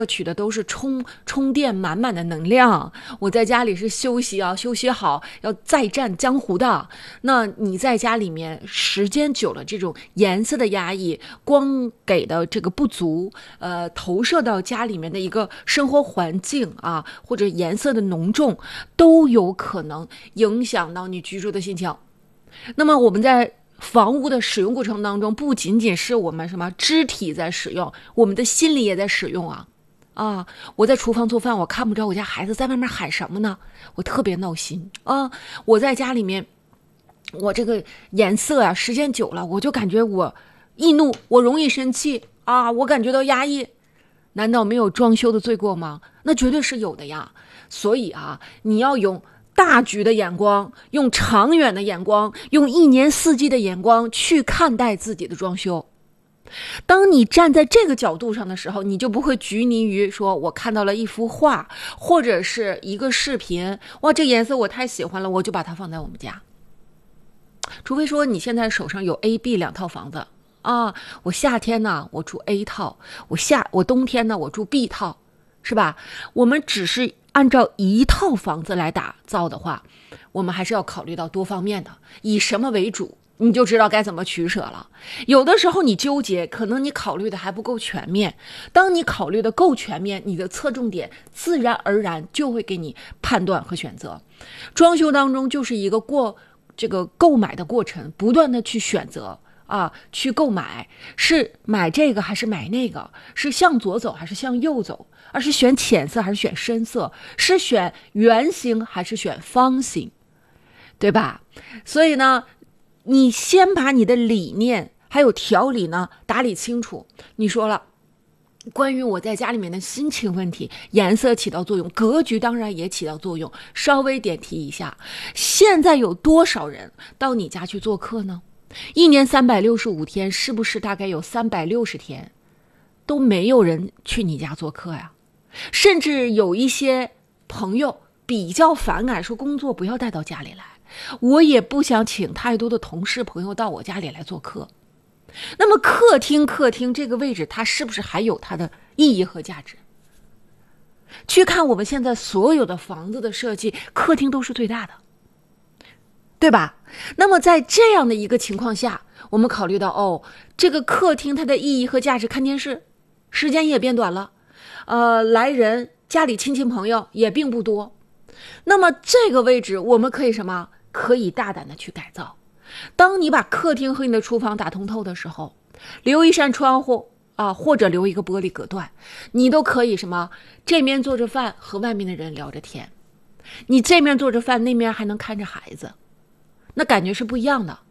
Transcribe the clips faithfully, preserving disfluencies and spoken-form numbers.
取的都是充充电满满的能量，我在家里是休息啊，休息好要再战江湖的。那你在家里面时间久了，这种颜色的压抑、光给的这个不足，呃，投射到家里面的一个生活环境啊，或者颜色的浓重，都有可能影响到你居住的心情。那么我们在房屋的使用过程当中，不仅仅是我们什么肢体在使用，我们的心理也在使用啊。啊，我在厨房做饭，我看不着我家孩子在外面喊什么呢，我特别闹心啊。我在家里面，我这个颜色啊，时间久了，我就感觉我易怒，我容易生气啊，我感觉到压抑。难道没有装修的罪过吗？那绝对是有的呀。所以啊，你要用大局的眼光，用长远的眼光，用一年四季的眼光去看待自己的装修。当你站在这个角度上的时候，你就不会拘泥于说我看到了一幅画或者是一个视频，哇，这颜色我太喜欢了，我就把它放在我们家。除非说你现在手上有 A、B 两套房子啊，我夏天呢我住 A 套，我夏我冬天呢我住 B 套，是吧？我们只是按照一套房子来打造的话，我们还是要考虑到多方面的，以什么为主，你就知道该怎么取舍了。有的时候你纠结，可能你考虑的还不够全面。当你考虑的够全面，你的侧重点自然而然就会给你判断和选择。装修当中就是一个过这个购买的过程，不断的去选择啊，去购买，是买这个还是买那个，是向左走还是向右走，而是选浅色还是选深色，是选圆形还是选方形，对吧？所以呢，你先把你的理念还有条理呢打理清楚。你说了，关于我在家里面的心情问题，颜色起到作用，格局当然也起到作用。稍微点题一下，现在有多少人到你家去做客呢？一年三百六十五天，是不是大概有三百六十天都没有人去你家做客呀？甚至有一些朋友比较反感，说工作不要带到家里来，我也不想请太多的同事朋友到我家里来做客。那么客厅客厅这个位置，它是不是还有它的意义和价值？去看我们现在所有的房子的设计，客厅都是最大的，对吧？那么在这样的一个情况下，我们考虑到哦，这个客厅它的意义和价值，看电视时间也变短了，呃，来人家里亲戚朋友也并不多。那么这个位置我们可以什么？可以大胆的去改造。当你把客厅和你的厨房打通透的时候，留一扇窗户啊，或者留一个玻璃隔断，你都可以什么？这面做着饭和外面的人聊着天，你这面做着饭，那面还能看着孩子，那感觉是不一样的。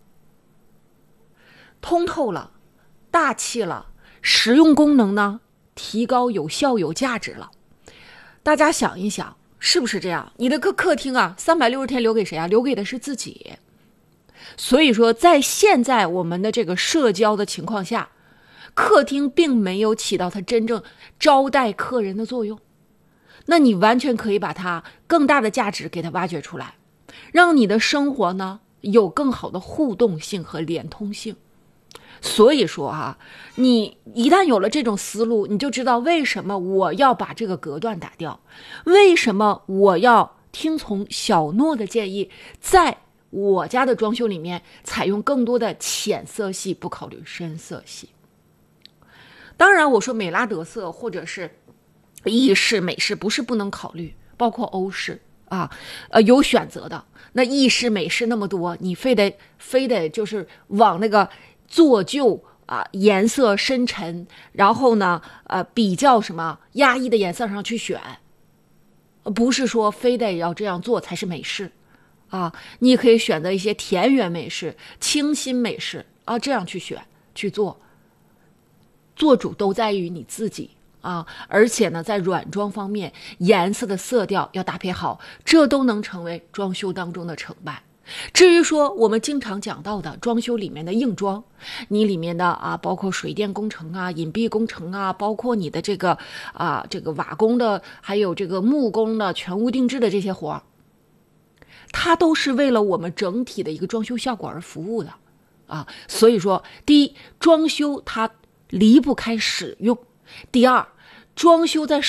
通透了，大气了，实用功能呢提高，有效有价值了。大家想一想，是不是这样？你的客客厅啊，三百六十天留给谁啊？留给的是自己。所以说，在现在我们的这个社交的情况下，客厅并没有起到它真正招待客人的作用。那你完全可以把它更大的价值给它挖掘出来，让你的生活呢有更好的互动性和连通性。所以说啊，你一旦有了这种思路，你就知道为什么我要把这个隔断打掉，为什么我要听从小诺的建议，在我家的装修里面采用更多的浅色系，不考虑深色系。当然我说美拉德色或者是意式美式不是不能考虑，包括欧式啊，呃，有选择的。那意式美式那么多，你非得非得就是往那个做旧啊，颜色深沉，然后呢呃比较什么压抑的颜色上去选，不是说非得要这样做才是美式啊，你也可以选择一些田园美式、清新美式啊，这样去选去做，做主都在于你自己啊。而且呢，在软装方面，颜色的色调要搭配好，这都能成为装修当中的成败。至于说我们经常讲到的装修里面的硬装，你里面的啊，包括水电工程啊、隐蔽工程啊，包括你的这个啊这个瓦工的，还有这个木工的全屋定制的这些活，它都是为了我们整体的一个装修效果而服务的啊。所以说，第一，装修它离不开使用；第二， 装修在